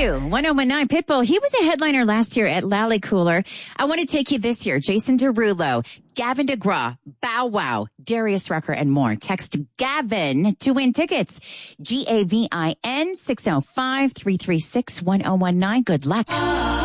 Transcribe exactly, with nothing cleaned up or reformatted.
you. one oh one nine Pitbull. He was a headliner last year at Lally Cooler. I want to take you this year. Jason Derulo, Gavin DeGraw, Bow Wow, Darius Rucker, and more. Text Gavin to win tickets. G A V I N six oh five, three three six, one oh one nine. Good luck.